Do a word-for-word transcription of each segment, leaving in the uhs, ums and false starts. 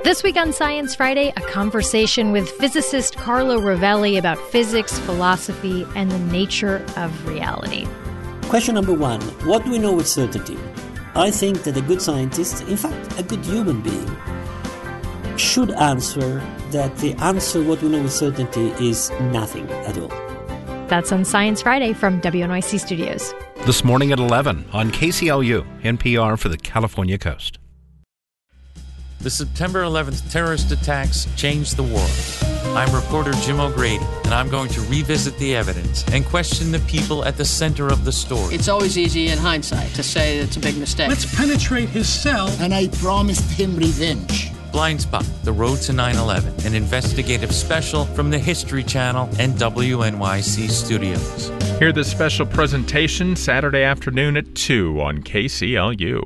This week on Science Friday, a conversation with physicist Carlo Rovelli about physics, philosophy, and the nature of reality. Question number one, what do we know with certainty? I think that a good scientist, in fact, a good human being, should answer that the answer, what we know with certainty, is nothing at all. That's on Science Friday from W N Y C Studios. This morning at eleven on K C L U, N P R for the California coast. The September eleventh terrorist attacks changed the world. I'm reporter Jim O'Grady, and I'm going to revisit the evidence and question the people at the center of the story. It's always easy in hindsight to say it's a big mistake. Let's penetrate his cell. And I promised him revenge. Blind Spot, The Road to nine eleven, an investigative special from the History Channel and W N Y C Studios. Hear this special presentation Saturday afternoon at two on K C L U.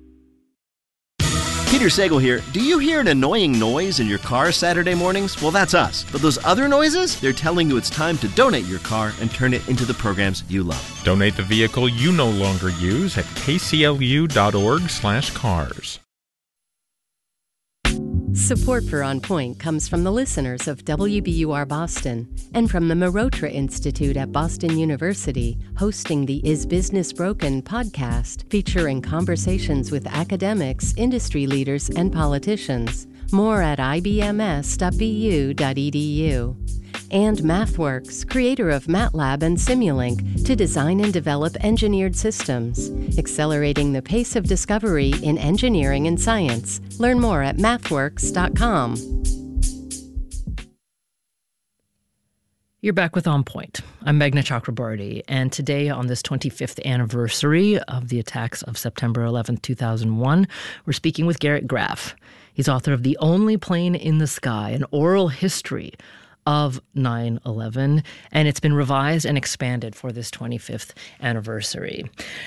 Peter Sagal here. Do you hear an annoying noise in your car Saturday mornings? Well, that's us. But those other noises, they're telling you it's time to donate your car and turn it into the programs you love. Donate the vehicle you no longer use at kclu.org slash cars. Support for On Point comes from the listeners of W B U R Boston and from the Marotra Institute at Boston University, hosting the Is Business Broken podcast, featuring conversations with academics, industry leaders, and politicians. More at I B M S dot B U dot E D U. And MathWorks, creator of MATLAB and Simulink, to design and develop engineered systems, accelerating the pace of discovery in engineering and science. Learn more at mathworks dot com. You're back with On Point. I'm Meghna Chakrabarty, and today on this twenty-fifth anniversary of the attacks of September eleventh, two thousand one, we're speaking with Garrett Graff. He's author of The Only Plane in the Sky, an oral history of nine eleven, and it's been revised and expanded for this twenty-fifth anniversary.